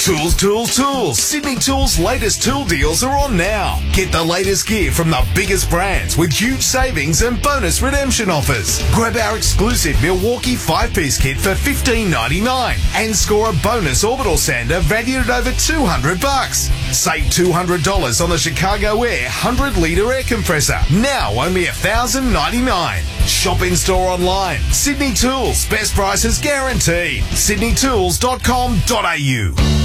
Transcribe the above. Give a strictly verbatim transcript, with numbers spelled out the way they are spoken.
Tools, tools, tools. Sydney Tools' latest tool deals are on now. Get the latest gear from the biggest brands with huge savings and bonus redemption offers. Grab our exclusive Milwaukee five-piece kit for fifteen ninety-nine and score a bonus orbital sander valued at over two hundred bucks. Save two hundred dollars on the Chicago Air one hundred litre air compressor. Now only one thousand ninety-nine dollars. Shop in store online. Sydney Tools. Best prices guaranteed. sydney tools dot com dot a u.